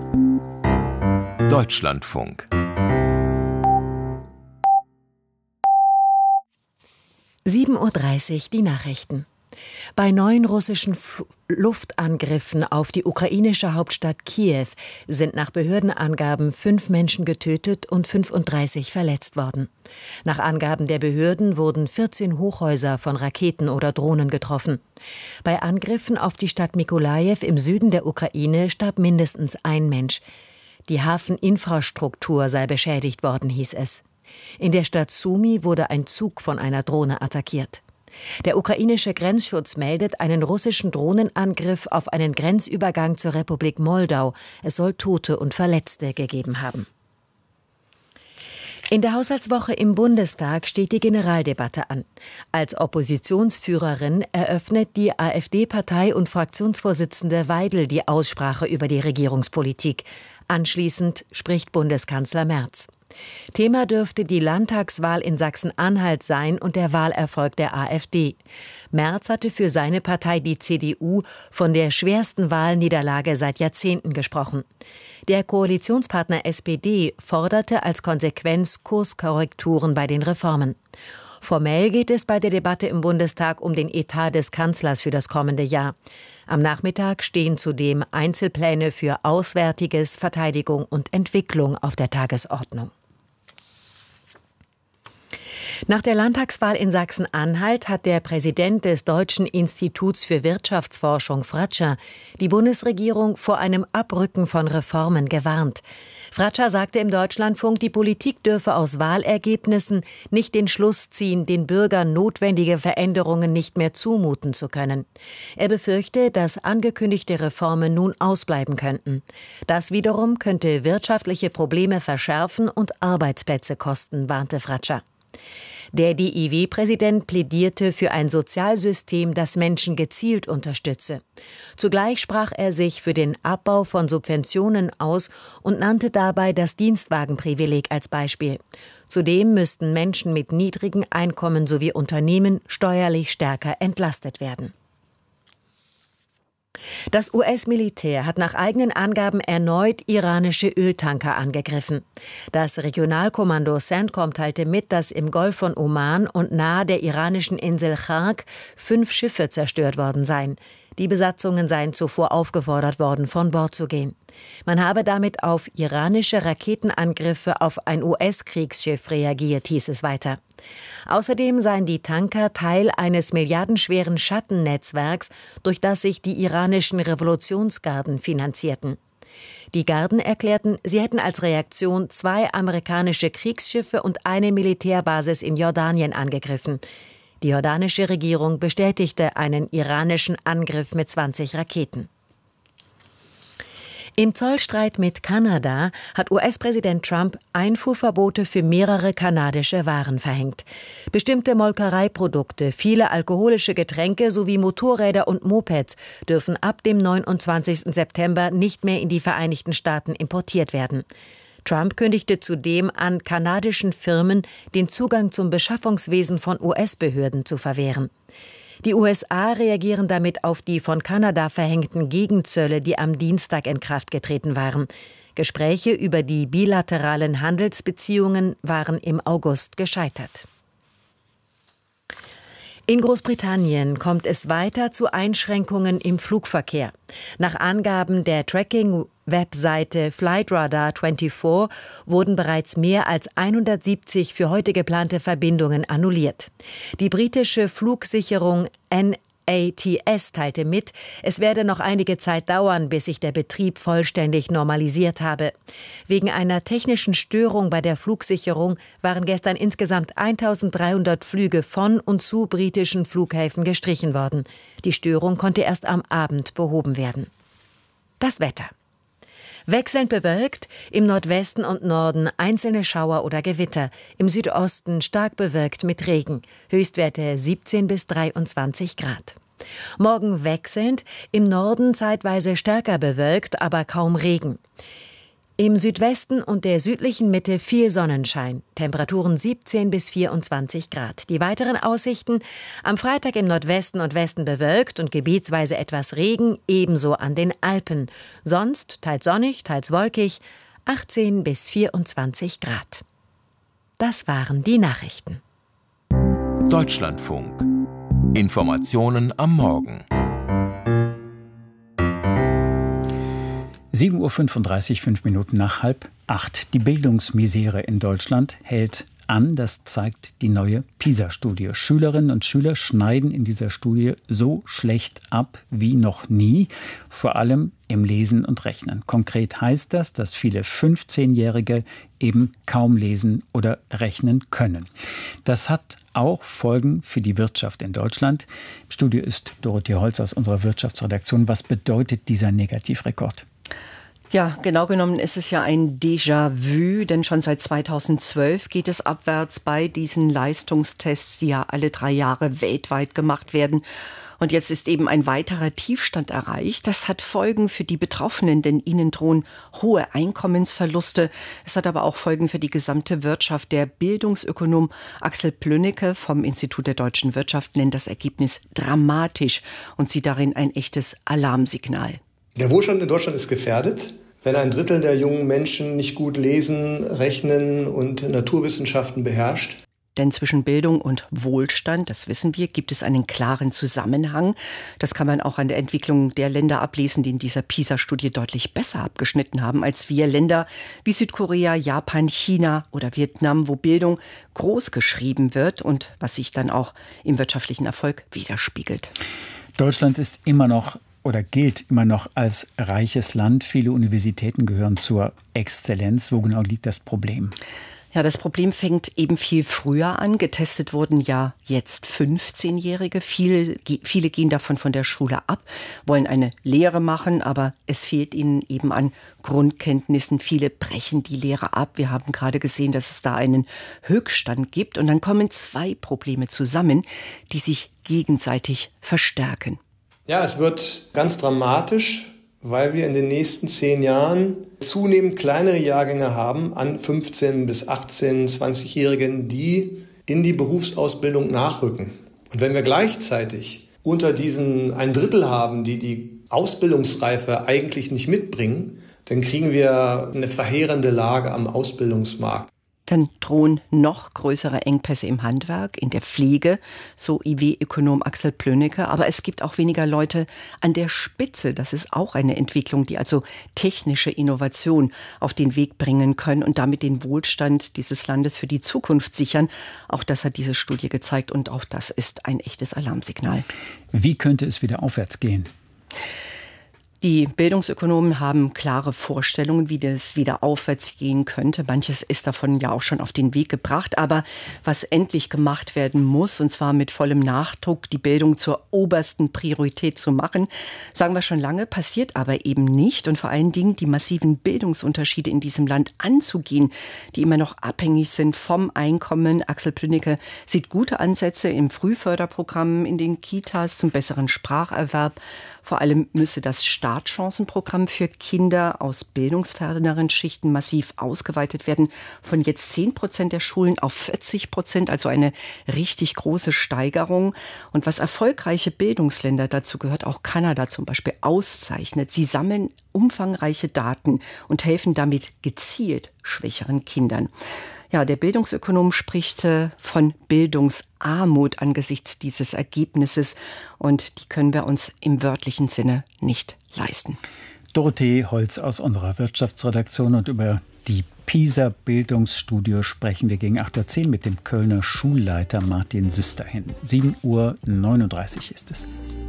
Deutschlandfunk. 7:30 Uhr die Nachrichten. Bei neuen russischen Luftangriffen auf die ukrainische Hauptstadt Kiew sind nach Behördenangaben 5 Menschen getötet und 35 verletzt worden. Nach Angaben der Behörden wurden 14 Hochhäuser von Raketen oder Drohnen getroffen. Bei Angriffen auf die Stadt Mykolajiw im Süden der Ukraine starb mindestens ein Mensch. Die Hafeninfrastruktur sei beschädigt worden, hieß es. In der Stadt Sumy wurde ein Zug von einer Drohne attackiert. Der ukrainische Grenzschutz meldet einen russischen Drohnenangriff auf einen Grenzübergang zur Republik Moldau. Es soll Tote und Verletzte gegeben haben. In der Haushaltswoche im Bundestag steht die Generaldebatte an. Als Oppositionsführerin eröffnet die AfD-Partei- und Fraktionsvorsitzende Weidel die Aussprache über die Regierungspolitik. Anschließend spricht Bundeskanzler Merz. Thema dürfte die Landtagswahl in Sachsen-Anhalt sein und der Wahlerfolg der AfD. Merz hatte für seine Partei, die CDU, von der schwersten Wahlniederlage seit Jahrzehnten gesprochen. Der Koalitionspartner SPD forderte als Konsequenz Kurskorrekturen bei den Reformen. Formell geht es bei der Debatte im Bundestag um den Etat des Kanzlers für das kommende Jahr. Am Nachmittag stehen zudem Einzelpläne für Auswärtiges, Verteidigung und Entwicklung auf der Tagesordnung. Nach der Landtagswahl in Sachsen-Anhalt hat der Präsident des Deutschen Instituts für Wirtschaftsforschung, Fratscher, die Bundesregierung vor einem Abrücken von Reformen gewarnt. Fratscher sagte im Deutschlandfunk, die Politik dürfe aus Wahlergebnissen nicht den Schluss ziehen, den Bürgern notwendige Veränderungen nicht mehr zumuten zu können. Er befürchte, dass angekündigte Reformen nun ausbleiben könnten. Das wiederum könnte wirtschaftliche Probleme verschärfen und Arbeitsplätze kosten, warnte Fratscher. Der DIW-Präsident plädierte für ein Sozialsystem, das Menschen gezielt unterstütze. Zugleich sprach er sich für den Abbau von Subventionen aus und nannte dabei das Dienstwagenprivileg als Beispiel. Zudem müssten Menschen mit niedrigen Einkommen sowie Unternehmen steuerlich stärker entlastet werden. Das US-Militär hat nach eigenen Angaben erneut iranische Öltanker angegriffen. Das Regionalkommando CENTCOM teilte mit, dass im Golf von Oman und nahe der iranischen Insel Chark 5 Schiffe zerstört worden seien. Die Besatzungen seien zuvor aufgefordert worden, von Bord zu gehen. Man habe damit auf iranische Raketenangriffe auf ein US-Kriegsschiff reagiert, hieß es weiter. Außerdem seien die Tanker Teil eines milliardenschweren Schattennetzwerks, durch das sich die iranischen Revolutionsgarden finanzierten. Die Garden erklärten, sie hätten als Reaktion 2 amerikanische Kriegsschiffe und eine Militärbasis in Jordanien angegriffen. Die jordanische Regierung bestätigte einen iranischen Angriff mit 20 Raketen. Im Zollstreit mit Kanada hat US-Präsident Trump Einfuhrverbote für mehrere kanadische Waren verhängt. Bestimmte Molkereiprodukte, viele alkoholische Getränke sowie Motorräder und Mopeds dürfen ab dem 29. September nicht mehr in die Vereinigten Staaten importiert werden. Trump kündigte zudem an, kanadischen Firmen den Zugang zum Beschaffungswesen von US-Behörden zu verwehren. Die USA reagieren damit auf die von Kanada verhängten Gegenzölle, die am Dienstag in Kraft getreten waren. Gespräche über die bilateralen Handelsbeziehungen waren im August gescheitert. In Großbritannien kommt es weiter zu Einschränkungen im Flugverkehr. Nach Angaben der Tracking-Webseite Flightradar24 wurden bereits mehr als 170 für heute geplante Verbindungen annulliert. Die britische Flugsicherung NATS teilte mit, es werde noch einige Zeit dauern, bis sich der Betrieb vollständig normalisiert habe. Wegen einer technischen Störung bei der Flugsicherung waren gestern insgesamt 1300 Flüge von und zu britischen Flughäfen gestrichen worden. Die Störung konnte erst am Abend behoben werden. Das Wetter. Wechselnd bewölkt, im Nordwesten und Norden einzelne Schauer oder Gewitter, im Südosten stark bewölkt mit Regen, Höchstwerte 17 bis 23 Grad. Morgen wechselnd, im Norden zeitweise stärker bewölkt, aber kaum Regen. Im Südwesten und der südlichen Mitte viel Sonnenschein, Temperaturen 17 bis 24 Grad. Die weiteren Aussichten: am Freitag im Nordwesten und Westen bewölkt und gebietsweise etwas Regen, ebenso an den Alpen. Sonst teils sonnig, teils wolkig, 18 bis 24 Grad. Das waren die Nachrichten. Deutschlandfunk. Informationen am Morgen. 7:35 Uhr, 5 Minuten nach 7:30. Die Bildungsmisere in Deutschland hält an, das zeigt die neue PISA-Studie. Schülerinnen und Schüler schneiden in dieser Studie so schlecht ab wie noch nie, vor allem im Lesen und Rechnen. Konkret heißt das, dass viele 15-Jährige eben kaum lesen oder rechnen können. Das hat auch Folgen für die Wirtschaft in Deutschland. Im Studio ist Dorothee Holz aus unserer Wirtschaftsredaktion. Was bedeutet dieser Negativrekord? Ja, genau genommen ist es ja ein Déjà-vu, denn schon seit 2012 geht es abwärts bei diesen Leistungstests, die ja alle 3 Jahre weltweit gemacht werden. Und jetzt ist eben ein weiterer Tiefstand erreicht. Das hat Folgen für die Betroffenen, denn ihnen drohen hohe Einkommensverluste. Es hat aber auch Folgen für die gesamte Wirtschaft. Der Bildungsökonom Axel Plünnecke vom Institut der deutschen Wirtschaft nennt das Ergebnis dramatisch und sieht darin ein echtes Alarmsignal. Der Wohlstand in Deutschland ist gefährdet, wenn 1/3 der jungen Menschen nicht gut lesen, rechnen und Naturwissenschaften beherrscht. Denn zwischen Bildung und Wohlstand, das wissen wir, gibt es einen klaren Zusammenhang. Das kann man auch an der Entwicklung der Länder ablesen, die in dieser PISA-Studie deutlich besser abgeschnitten haben als wir. Länder wie Südkorea, Japan, China oder Vietnam, wo Bildung groß geschrieben wird und was sich dann auch im wirtschaftlichen Erfolg widerspiegelt. Deutschland ist immer noch oder gilt immer noch als reiches Land. Viele Universitäten gehören zur Exzellenz. Wo genau liegt das Problem? Ja, das Problem fängt eben viel früher an. Getestet wurden ja jetzt 15-Jährige. Viele gehen davon von der Schule ab, wollen eine Lehre machen, aber es fehlt ihnen eben an Grundkenntnissen. Viele brechen die Lehre ab. Wir haben gerade gesehen, dass es da einen Höchststand gibt. Und dann kommen 2 Probleme zusammen, die sich gegenseitig verstärken. Ja, es wird ganz dramatisch, weil wir in den nächsten 10 Jahren zunehmend kleinere Jahrgänge haben an 15- bis 18-, 20-Jährigen, die in die Berufsausbildung nachrücken. Und wenn wir gleichzeitig unter diesen 1/3 haben, die die Ausbildungsreife eigentlich nicht mitbringen, dann kriegen wir eine verheerende Lage am Ausbildungsmarkt. Dann drohen noch größere Engpässe im Handwerk, in der Pflege, so IW-Ökonom Axel Plünnecke. Aber es gibt auch weniger Leute an der Spitze. Das ist auch eine Entwicklung, die also technische Innovation auf den Weg bringen können und damit den Wohlstand dieses Landes für die Zukunft sichern. Auch das hat diese Studie gezeigt und auch das ist ein echtes Alarmsignal. Wie könnte es wieder aufwärts gehen? Die Bildungsökonomen haben klare Vorstellungen, wie das wieder aufwärts gehen könnte. Manches ist davon ja auch schon auf den Weg gebracht. Aber was endlich gemacht werden muss, und zwar mit vollem Nachdruck, die Bildung zur obersten Priorität zu machen, sagen wir schon lange, passiert aber eben nicht. Und vor allen Dingen die massiven Bildungsunterschiede in diesem Land anzugehen, die immer noch abhängig sind vom Einkommen. Axel Plünnecke sieht gute Ansätze im Frühförderprogramm, in den Kitas zum besseren Spracherwerb. Vor allem müsse das Startchancenprogramm für Kinder aus bildungsferneren Schichten massiv ausgeweitet werden. Von jetzt 10% der Schulen auf 40%, also eine richtig große Steigerung. Und was erfolgreiche Bildungsländer, dazu gehört auch Kanada zum Beispiel, auszeichnet, sie sammeln umfangreiche Daten und helfen damit gezielt schwächeren Kindern. Ja, der Bildungsökonom spricht von Bildungsarmut angesichts dieses Ergebnisses und die können wir uns im wörtlichen Sinne nicht leisten. Dorothee Holz aus unserer Wirtschaftsredaktion und über die PISA-Bildungsstudie sprechen wir gegen 8:10 Uhr mit dem Kölner Schulleiter Martin Süsterhin. 7:39 Uhr ist es.